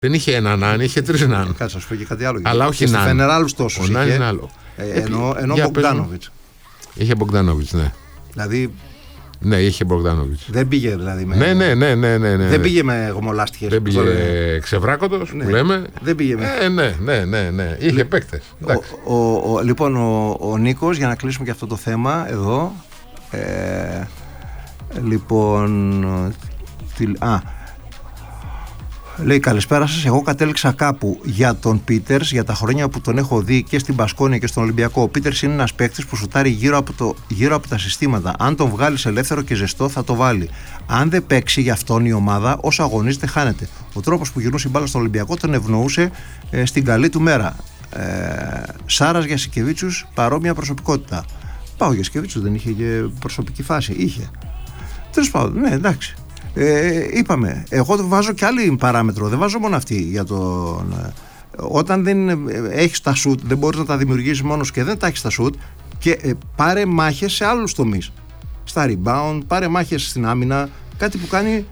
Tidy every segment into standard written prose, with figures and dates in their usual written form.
Δεν είχε ένα Ναν, είχε 3 Ναν. Κάτσε να σου πω και κάτι άλλο. Αλλά όχι Ναν. Στη Φενεράλους τόσους Ο Ναν είχε. είναι άλλο. Ενώ Μπογκδάνοβιτς. Είχε Μπογκδάνοβιτς, ναι. Δηλαδή. Ναι, είχε Μπογκδάνοβιτς. Δεν πήγε δηλαδή με. Ναι. Δεν πήγε με γομολάστιχες. Δεν πήγε ξεβράκωτος που λέμε. Δεν πήγε με. Ναι. Είχε παίκτες. Λοιπόν, ο Νίκος, για να κλείσουμε και αυτό το θέμα εδώ. Λοιπόν. Λέει καλησπέρα σας. Εγώ κατέληξα κάπου για τον Πίτερς για τα χρόνια που τον έχω δει και στην Μπασκόνια και στον Ολυμπιακό. Ο Πίτερς είναι ένας παίκτης που σουτάρει γύρω από τα συστήματα. Αν τον βγάλεις ελεύθερο και ζεστό, θα το βάλει. Αν δεν παίξει για αυτόν η ομάδα, όσο αγωνίζεται, χάνεται. Ο τρόπος που γυρνούσε η μπάλα στον Ολυμπιακό τον ευνοούσε στην καλή του μέρα. Σάρας Γιασικεβίτσιους, παρόμοια προσωπικότητα. Ο Γιασικεβίτσιους δεν είχε και προσωπική φάση. Είχε. Τέλος πάντων, ναι, εντάξει. Είπαμε, εγώ το βάζω και άλλη παράμετρο, δεν βάζω μόνο αυτή για τον. Όταν δεν έχεις τα σουτ, δεν μπορείς να τα δημιουργήσεις μόνος και δεν τα έχεις τα σουτ, και πάρε μάχες σε άλλους τομείς. Στα rebound, πάρε μάχες στην άμυνα, κάτι που κάνει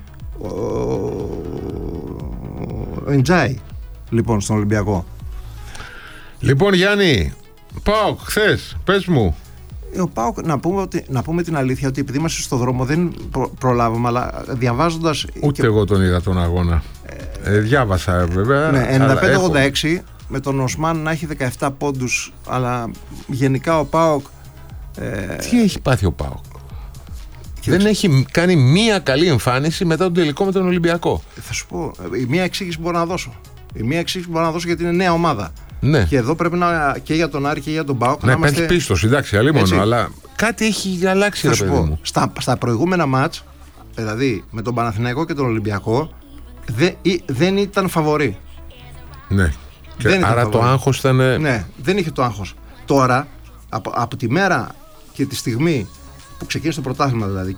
Εντζάι λοιπόν στον Ολυμπιακό. Λοιπόν, Γιάννη, πάω χθες, πες μου. Ο ΠΑΟΚ, να πούμε την αλήθεια, ότι επειδή είμαστε στον δρόμο δεν προλάβαμε, αλλά διαβάζοντας. Ούτε εγώ τον είδα τον αγώνα. Διάβασα βέβαια. Ναι, 95-86 με τον Οσμάν να έχει 17 πόντους, αλλά γενικά ο ΠΑΟΚ. Τι έχει πάθει ο ΠΑΟΚ? Δεν έχει κάνει μία καλή εμφάνιση μετά τον τελικό με τον Ολυμπιακό. Θα σου πω, η μία εξήγηση που μπορώ να δώσω. Γιατί είναι νέα ομάδα. Ναι. Και εδώ πρέπει να, και για τον Άρη και για τον ΠΑΟΚ, να είμαστε πίστος, εντάξει, αλλήμον, αλλά κάτι έχει αλλάξει. Θα σου πω, στα προηγούμενα μάτς, δηλαδή με τον Παναθηναϊκό και τον Ολυμπιακό, δεν ήταν φαβορί. Ναι. Άρα το άγχος ήταν. Ναι, δεν είχε το άγχος. Τώρα, από τη μέρα και τη στιγμή που ξεκίνησε το πρωτάθλημα, δηλαδή,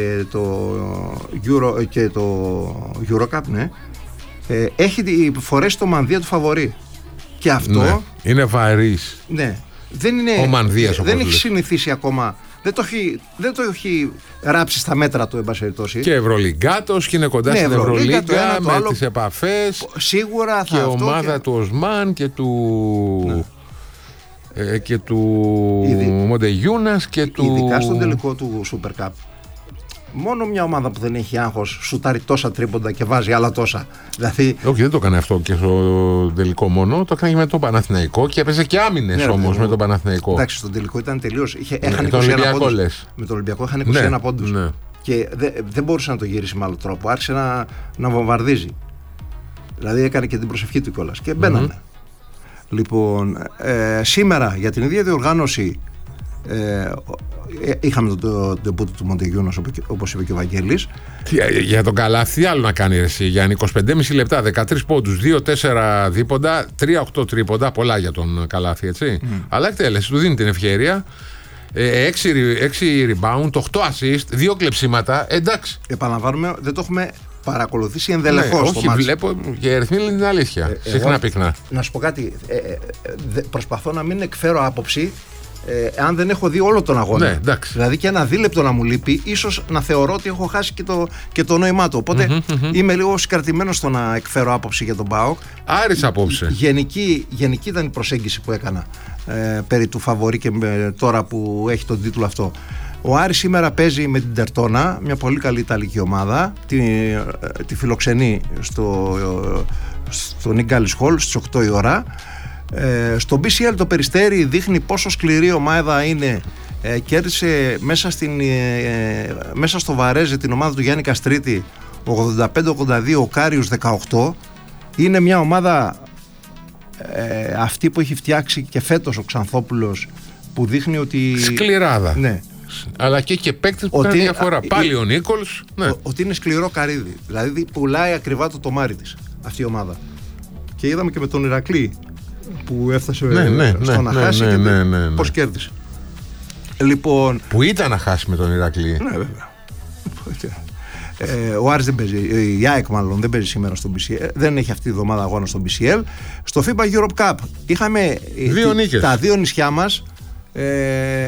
και το Eurocup, ναι, έχει φορέσει το μανδύα του φαβορί. Και αυτό. Ναι, είναι βαρύς. Ναι. Δεν είναι. Ο Μανδύας, δεν έχει συνηθίσει ακόμα. Δεν το έχει ράψει στα μέτρα του, εν πάση περιπτώσει. Και Ευρωλιγκάτος και είναι κοντά στην Ευρωλίγκα με τις επαφές. Σίγουρα θα. Και ομάδα του Οσμάν και του. Ναι. Και του Μοντεγιούνας και του. Ειδικά στον τελικό του Super Cup. Μόνο μια ομάδα που δεν έχει άγχος σουτάρει τόσα τρίποντα και βάζει άλλα τόσα. Δηλαδή. Όχι, δεν το έκανε αυτό και στο τελικό μόνο. Το έκανε και με τον Παναθηναϊκό και έπαιζε και άμυνες όμως με τον Παναθηναϊκό. Εντάξει, στον τελικό ήταν τελείως. Έχανε 21 πόντους. Με τον Ολυμπιακό είχαν 21 πόντους. Ναι. Και δεν μπορούσε να το γυρίσει με άλλο τρόπο. Άρχισε να βομβαρδίζει. Δηλαδή έκανε και την προσευχή του κιόλας. Και μπαίνανε. Λοιπόν, σήμερα για την ίδια διοργάνωση. Είχαμε το ντεμπούτο του Μοντεγιούνας, όπως είπε και ο Βαγγέλης. Για τον Καλάθι, άλλο να κάνει εσύ, Γιάννη. 25,5 λεπτά, 13 πόντους, 2-4 δίποντα, 3-8 τρίποντα. Πολλά για τον Καλάθι, έτσι. Αλλά εκτέλεση, του δίνει την ευκαιρία. 6 rebound, 8 assist, 2 κλεψίματα. Εντάξει. Επαναλαμβάνουμε, δεν το έχουμε παρακολουθήσει ενδελεχώς. Όχι, βλέπω και αριθμοί λένε την αλήθεια. Συχνά πυκνά. Να σου πω κάτι. Προσπαθώ να μην εκφέρω άποψη. Αν δεν έχω δει όλο τον αγώνα. Ναι, εντάξει. Δηλαδή και ένα δίλεπτο να μου λείπει, ίσως να θεωρώ ότι έχω χάσει και το νόημά του. Οπότε είμαι λίγο συγκρατημένος στο να εκφέρω άποψη για τον ΠΑΟΚ. Άρης απόψε. Γενική ήταν η προσέγγιση που έκανα περί του φαβορί και τώρα που έχει τον τίτλο αυτό. Ο Άρης σήμερα παίζει με την Τερτόνα, μια πολύ καλή ιταλική ομάδα. Τη φιλοξενεί στο Νιγκάλις Χολ στις 8 η ώρα. Στο BCL το Περιστέρι δείχνει πόσο σκληρή ομάδα είναι. Κέρδισε μέσα στο Βαρέζε την ομάδα του Γιάννη Καστρίτη 85-82, ο Κάριους 18. Είναι μια ομάδα αυτή που έχει φτιάξει και φέτος ο Ξανθόπουλος, που δείχνει ότι σκληράδα. Ναι. Αλλά και παίκτες που κάνει διαφορά. Πάλι ο Νίκολς, ναι. Ότι είναι σκληρό καρύδι. Δηλαδή πουλάει ακριβά το τομάρι της αυτή η ομάδα. Και είδαμε και με τον Ηρακλή που έφτασε στο να χάσει και πώς κέρδισε. Λοιπόν, που ήταν να χάσει με τον Ηρακλή. Ναι, βέβαια. Ο Άρης δεν παίζει, η ΑΕΚ μάλλον δεν παίζει σήμερα στο BCL, δεν έχει αυτή τη εβδομάδα αγώνα στο BCL. Στο FIBA Europe Cup είχαμε τα δύο νησιά μας.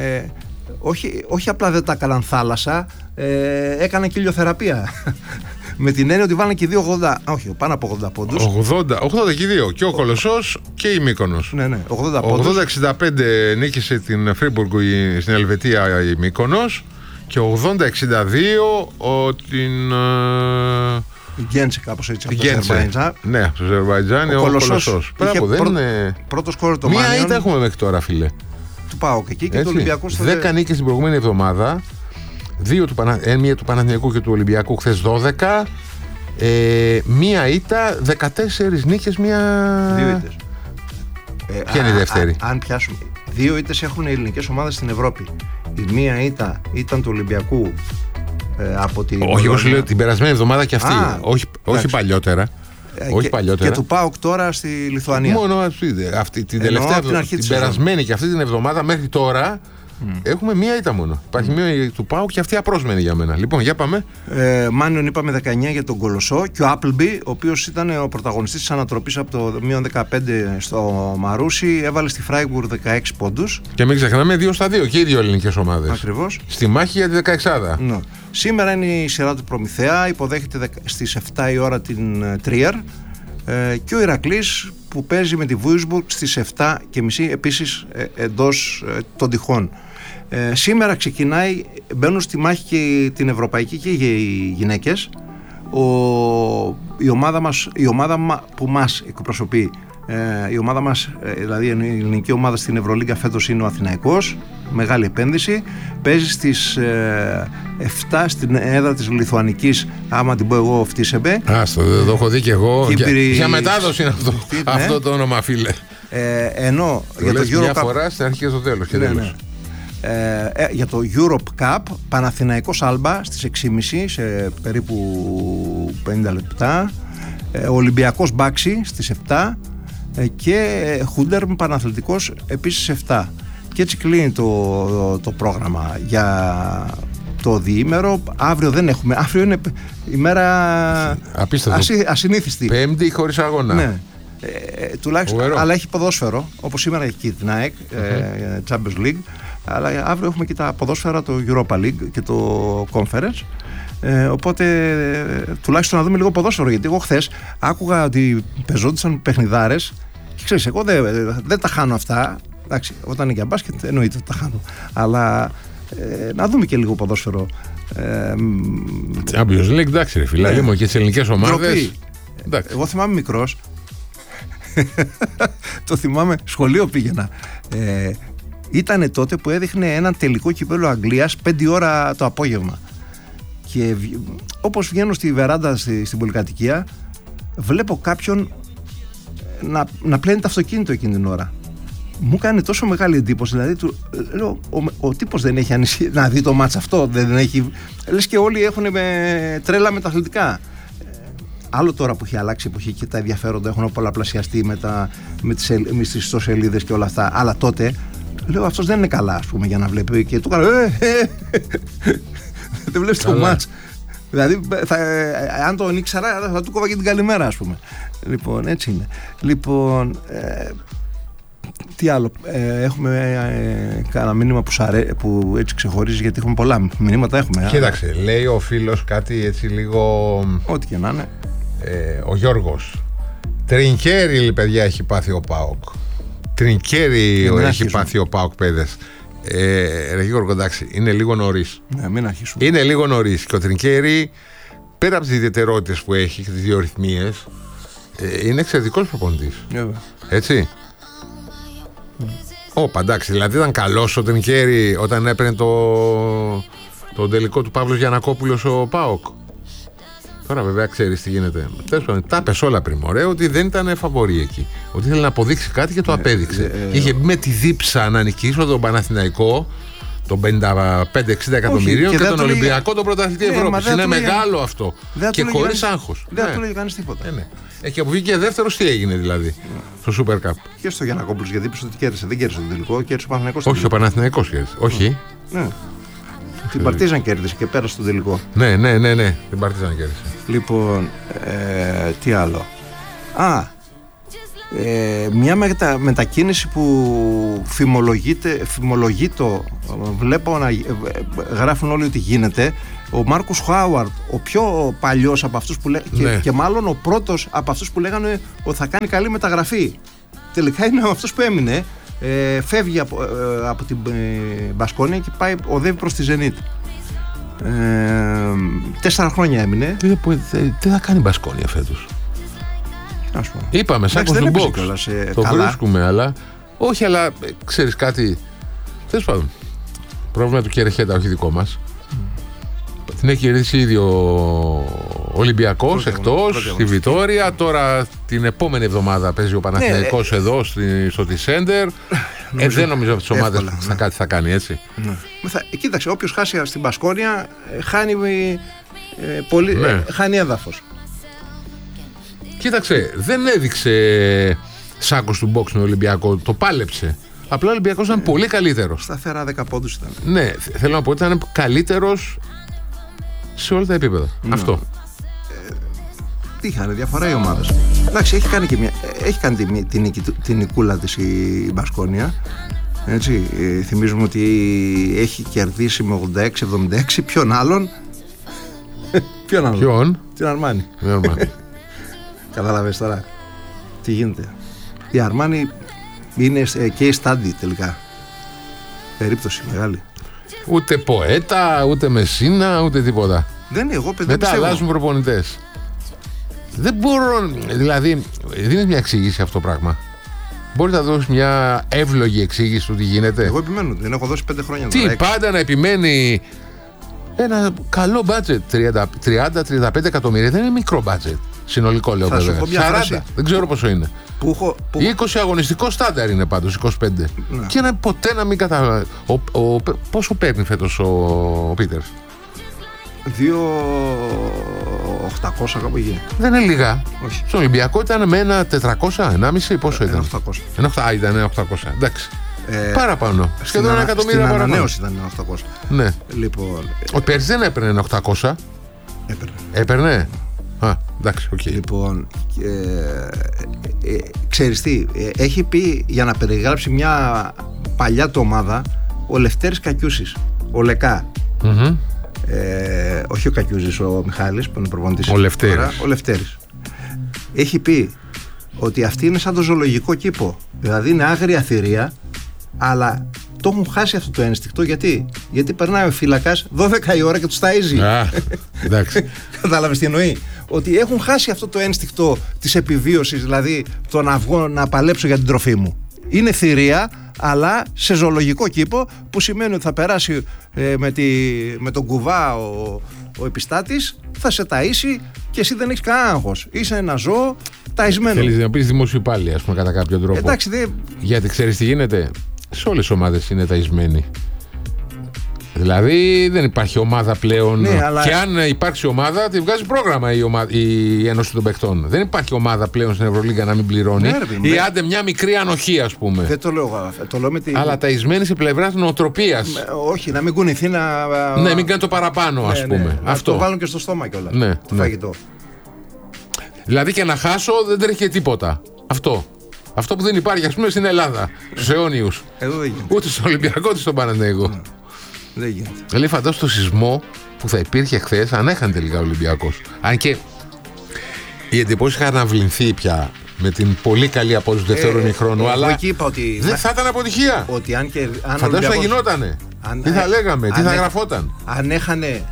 Όχι απλά δεν τα έκαναν θάλασσα, έκαναν κοιλιοθεραπεία. Με την έννοια ότι βάλανε και 2,80, όχι, πάνω από 80 πόντους. 80 και 2. Και ο Κολοσσός και η Μύκονος. Ναι, 80 πόντους. 80-65 νίκησε την Φρίμπουργκ στην Ελβετία η Μύκονος. Και 80-62 την. Η Γκέντσε, κάπως έτσι, από το Αζερβαϊτζάν. Ναι, από το Αζερβαϊτζάν ο Κολοσσός. Μπράβο, δεν είναι. Πρώτο σκόρ το Μία ήττα έχουμε μέχρι τώρα, φίλε. Του ΠΑΟΚ εκεί και του Ολυμπιακού. 10 νίκες την προηγούμενη εβδομάδα. Μία του Παναθηναϊκού και του Ολυμπιακού χθες 12. Μία ήττα, 14 νίκες, μία. 2 ήττες. Ποια είναι η δεύτερη? Αν πιάσουμε. 2 ήττες έχουν οι ελληνικές ομάδες στην Ευρώπη. Η μία ήττα ήταν του Ολυμπιακού. Από την. Όχι, εγώ σου λέω την περασμένη εβδομάδα και αυτή. Όχι παλιότερα. Όχι παλιότερα. Και του ΠΑΟΚ τώρα στη Λιθουανία. Μόνο αυτή την τελευταία εβδομάδα. Την περασμένη και αυτή την εβδομάδα μέχρι τώρα. Έχουμε μία ήττα μόνο. Υπάρχει μία του ΠΑΟΚ και αυτή απρόσμενη για μένα. Λοιπόν, για πάμε. Μάνιον είπαμε 19 για τον Κολοσσό και ο Άπλμπι, ο οποίος ήταν ο πρωταγωνιστής της ανατροπής από το μείον 15 στο Μαρούσι, έβαλε στη Φράιμπουργκ 16 πόντους. Και μην ξεχνάμε 2-2 και οι δύο ελληνικές ομάδες. Ακριβώς. Στη μάχη για τη 16η. Ναι. Σήμερα είναι η σειρά του Προμηθέα, υποδέχεται στις 7 η ώρα την Τρίερ. Και ο Ηρακλής που παίζει με τη Βούισμπουργκ στις 7:30 επίσης εντός των τυχών. Σήμερα ξεκινάει, μπαίνουν στη μάχη και την ευρωπαϊκή και οι γυναίκες. Η ομάδα που μας εκπροσωπεί, η ομάδα μας, δηλαδή η ελληνική ομάδα στην Ευρωλίγκα φέτος είναι ο Αθηναϊκός, μεγάλη επένδυση. Παίζει στις 7 στην έδρα της Λιθουανικής, άμα την πω εγώ, Φτίσεμπε. Άστο, δεν το έχω δει και εγώ. Για μετάδοση είναι αυτό το όνομα, φίλε. Ενώ για το Europe Cup. Μια φορά στην αρχή και στο τέλος. Για το Europe Cup, Παναθηναϊκός Άλμπα στις 6:30 σε περίπου 50 λεπτά. Ολυμπιακός Μπάξη στις 7 και Χούντερ Παναθλητικός επίσης 7. Και έτσι κλείνει το πρόγραμμα για το διήμερο. Αύριο δεν έχουμε. Αύριο είναι ημέρα ασυνήθιστη. Πέμπτη χωρίς αγώνα. Ναι. Τουλάχιστον, αλλά έχει ποδόσφαιρο, όπως σήμερα έχει και την ΑΕΚ, Champions League. Αλλά αύριο έχουμε και τα ποδόσφαιρα, το Europa League και το Conference. Οπότε τουλάχιστον να δούμε λίγο ποδόσφαιρο, γιατί εγώ χθες άκουγα ότι πεζόντουσαν παιχνιδάρες και ξέρεις, εγώ δεν τα χάνω αυτά. Εντάξει, όταν είναι για μπάσκετ εννοείται ότι τα χάνω, αλλά να δούμε και λίγο ποδόσφαιρο. Champions League, εντάξει ρε φίλε, λέμε και τις ελληνικές ομάδες. Εγώ θυμάμαι μικρός, το θυμάμαι, σχολείο πήγαινα. Ήτανε τότε που έδειχνε έναν τελικό κυπέλλου Αγγλίας 5 ώρα το απόγευμα. Και όπως βγαίνω στη βεράντα στην πολυκατοικία, βλέπω κάποιον να πλένει το αυτοκίνητο εκείνη την ώρα. Μου κάνει τόσο μεγάλη εντύπωση. Δηλαδή, λέω, ο τύπος δεν έχει να δει το μάτς αυτό. Δεν έχει. Λες και όλοι έχουν τρέλα με τα αθλητικά. Άλλο τώρα που έχει αλλάξει η εποχή και τα ενδιαφέροντα έχουν πολλαπλασιαστεί με τις ιστοσελίδες και όλα αυτά. Αλλά τότε λέω, αυτός δεν είναι καλά, ας πούμε, για να βλέπει. Και του κάνω δεν βλέπεις το μάτς. Δηλαδή, αν το ήξερα, θα του κόβα και την καλημέρα, ας πούμε. Λοιπόν, έτσι είναι. Λοιπόν, τι άλλο. Έχουμε κάνα μήνυμα που έτσι ξεχωρίζει, γιατί έχουμε πολλά μηνύματα. Έχουμε. Κοίταξε, λέει ο φίλος κάτι έτσι λίγο. Ό,τι και να είναι. Ο Γιώργος. Τρινκέρι, παιδιά, έχει πάθει ο ΠΑΟΚ. Τρινκέρι έχει πάθει ο ΠΑΟΚ, παιδες. Ρε Γιώργο, εντάξει, είναι λίγο νωρίς. Ναι, μην αρχίσουμε. Είναι λίγο νωρίς. Και ο Τρινκέρι, πέρα από τις ιδιαιτερότητες που έχει και τις δύο ρυθμίες, είναι εξαιρετικός προπονητής. Έτσι. Όπα, εντάξει, δηλαδή ήταν καλός ο Τρινκέρι όταν έπαιρνε το τελικό του Παύλος Γιαννακόπουλος ο ΠΑΟΚ. Τώρα βέβαια ξέρεις τι γίνεται. Τα πες όλα πριν, ωραία, ότι δεν ήταν φαβορί εκεί. Ότι ήθελε να αποδείξει κάτι και το απέδειξε. Είχε με τη δίψα να νικήσει τον Παναθηναϊκό των 55-60 εκατομμυρίων και τον Ολυμπιακό τον πρωταθλητή Ευρώπης. Είναι μεγάλο αυτό. Και χωρίς άγχος. Δεν του λέγει κανείς τίποτα. Και από βγήκε δεύτερος, τι έγινε δηλαδή στο Super Cup. Και στο Γιαννακόπουλος, γιατί είπε ότι κέρδισε. Δεν κέρδισε τον τελικό, κέρδισε ο Παναθηναϊκός. Όχι, ο Παναθηναϊκός κέρδισε. Όχι. Ναι. Την Παρτίζαν κέρδισε και πέρασε τον τελικό. Ναι, την Παρτίζαν κέρδισε. Λοιπόν, τι άλλο. Μια μετακίνηση που φημολογείται, βλέπω να γράφουν όλοι ότι γίνεται. Ο Μάρκους Χάουαρντ, ο πιο παλιός από αυτούς που και μάλλον ο πρώτος από αυτούς που λέγανε ότι θα κάνει καλή μεταγραφή. Τελικά είναι αυτός που έμεινε. Φεύγει από την Μπασκόνια και οδεύει προς τη Ζενίτ. 4 χρόνια έμεινε. Τι θα κάνει η Μπασκόνια φέτος? Είπαμε, Σάκος του Box. Το βρίσκουμε, αλλά όχι, αλλά ξέρεις κάτι. Τέλος πάντων, πρόβλημα του Κερεχέτα, όχι δικό μας. Την έχει κερδίσει ήδη ο Ολυμπιακός εκτός, στη Βιτόρια. Τώρα την επόμενη εβδομάδα παίζει ο Παναθηναϊκός εδώ στο Τισέντερ. Δεν νομίζω από τις ομάδες κάτι θα κάνει, έτσι. Κοίταξε, όποιος χάσει στην Μπασκόνια χάνει έδαφος. Κοίταξε, δεν έδειξε Σάκος του Box με Ολυμπιακό, το πάλεψε. Απλά ο Ολυμπιακός ήταν πολύ καλύτερος. Σταθερά 10 πόντους ήταν. Ναι, θέλω να πω ότι ήταν καλύτερος σε όλα τα επίπεδα. Αυτό. Είχαν διαφορά οι ομάδες. Εντάξει, έχει κάνει την νικούλα της η Μπασκόνια. Έτσι, θυμίζουμε ότι έχει κερδίσει με 86-76. Ποιον άλλον? Την Αρμάνι. Καταλαβες τώρα τι γίνεται. Η Αρμάνι είναι case study τελικά. Περίπτωση μεγάλη. Ούτε Ποέτα, ούτε Μεσίνα, ούτε τίποτα. Δεν είναι, εγώ μετά αλλάζουν προπονητές. Δεν μπορώ, δηλαδή, δίνεις μια εξήγηση αυτό το πράγμα? Μπορείς να δώσεις μια εύλογη εξήγηση του τι γίνεται? Εγώ επιμένω, δεν έχω δώσει 5 χρόνια. Τι, πάντα να επιμένει ένα καλό budget, 30-35 εκατομμύρια, δεν είναι μικρό budget. Συνολικό λέω βέβαια. 40, δεν ξέρω πόσο είναι. 20 αγωνιστικό στάνταρ είναι πάντως, 25. Ναι. Και ποτέ να μην καταλάβει. Πόσο παίρνει φέτος ο Πίτερς? 2.800 κάπου εκεί. Δεν είναι λίγα. Όχι. Στον Ολυμπιακό ήταν με ένα 400, 1,5 πόσο ήταν? 1.800. Ήταν 1.800. Εντάξει. Παραπάνω. Σχεδόν 1 εκατομμύριο παραπάνω. Στην ανανέωση ήταν 1.800. Ναι. Λοιπόν, ο Πέρσι δεν έπαιρνε 1.800. Έπαιρνε. Εντάξει, okay. Λοιπόν, ξέρεις τι, έχει πει για να περιγράψει μια παλιά του ομάδα ο Λευτέρης Κακιούσης, ο Λεκά. Όχι ο Κακιούζης, ο Μιχάλης που είναι προπονητής. Ο Λευτέρης. Έχει πει ότι αυτή είναι σαν το ζωολογικό κήπο. Δηλαδή είναι άγρια θηρία, αλλά το έχουν χάσει αυτό το ένστικτο. Γιατί περνάει ο φύλακας 12 η ώρα και τους ταΐζει. Εντάξει. Κατάλαβες τι εννοεί? Ότι έχουν χάσει αυτό το ένστικτο της επιβίωσης, δηλαδή το να βγω να παλέψω για την τροφή μου. Είναι θηρία, αλλά σε ζωολογικό κήπο, που σημαίνει ότι θα περάσει με τον κουβά ο επιστάτης, θα σε ταΐσει και εσύ δεν έχεις κανένα άγχος. Είσαι ένα ζώο ταισμένο. Θέλεις να πεις δημόσιο υπάλληλο, ας πούμε, κατά κάποιο τρόπο? Εντάξει, γιατί ξέρεις τι γίνεται? Σε όλες τις ομάδες είναι ταισμένοι. Δηλαδή δεν υπάρχει ομάδα πλέον. Ναι, αλλά... Και αν υπάρξει ομάδα, τη βγάζει πρόγραμμα η Ένωση των Παιχτών. Δεν υπάρχει ομάδα πλέον στην Ευρωλίγκα να μην πληρώνει. Ναι, ή άντε μια μικρή ανοχή, ας πούμε. Δεν το λέω. Το λέω με αλλά ταισμένη σε πλευρά νοοτροπίας. Όχι, να μην κουνηθεί να. Ναι, μην κάνει το παραπάνω, ας πούμε. Ναι. Αυτό. Να το βάλουν και στο στόμα κιόλας. Ναι, το φαγητό. Δηλαδή και να χάσω δεν τρέχει τίποτα. Αυτό που δεν υπάρχει, ας πούμε, στην Ελλάδα. Στους αιώνιους. Ούτε στον Ολυμπιακό, ούτε στον Παναθηναϊκό. Δεν γίνεται. Δηλαδή φαντάσου το σεισμό που θα υπήρχε χθες αν έχανε τελικά ο Ολυμπιακός. Αν και η εντυπώση είχαν αυλυνθεί πια με την πολύ καλή απόδοση του δεύτερου ημιχρόνου, αλλά δεν θα ήταν αποτυχία. Ότι αν φαντάσου θα γινότανε. Τι θα λέγαμε, τι θα γραφόταν. Αν έχανε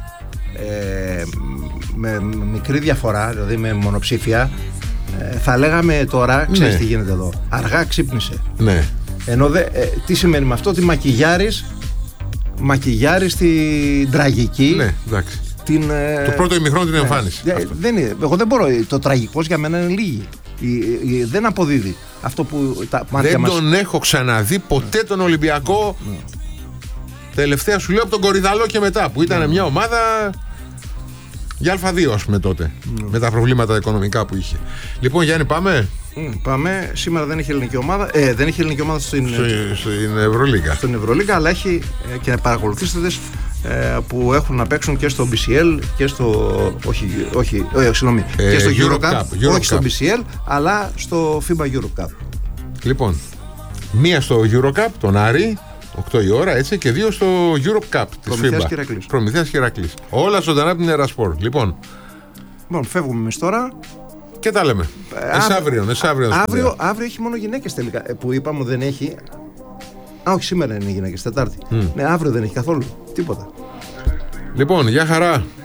με μικρή διαφορά, δηλαδή με μονοψήφια, θα λέγαμε τώρα, ξέρεις τι γίνεται εδώ, αργά ξύπνησε. Ναι. Ενώ τι σημαίνει με αυτό? Ότι μακιγιάρει στην τραγική. Ναι, εντάξει. Το πρώτο ημιχρόνο την εμφάνιση. Εγώ δεν μπορώ. Το τραγικός για μένα είναι λίγη. Δεν αποδίδει αυτό που τα μάτια δεν μας... τον έχω ξαναδεί ποτέ τον Ολυμπιακό. Τελευταία σου λέω από τον Κορυδαλό και μετά, που ήταν μια ομάδα για Α2, ας πούμε, τότε, με τα προβλήματα οικονομικά που είχε. Λοιπόν, Γιάννη, πάμε. Πάμε. Σήμερα δεν έχει ελληνική ομάδα. Δεν έχει ελληνική ομάδα στην Ευρωλίγκα. Στην Ευρωλίγκα, αλλά έχει και παρακολουθήστε που έχουν να παίξουν και στο BCL και στο. Συγγνώμη. Και στο Eurocup. Όχι στο BCL, αλλά στο FIBA Eurocup. Λοιπόν, μία στο Eurocup, τον Άρη, 8 η ώρα, έτσι, και 2 στο Europe Cup της FIBA. Προμηθέας και Ηρακλής. Όλα ζωντανά από την Ερασπορ. Λοιπόν, φεύγουμε εμείς τώρα. Και τα λέμε. Αύριο έχει μόνο γυναίκες τελικά. Που είπαμε δεν έχει. Όχι, σήμερα είναι γυναίκες, Τετάρτη. Ναι, αύριο δεν έχει καθόλου. Τίποτα. Λοιπόν, γεια χαρά.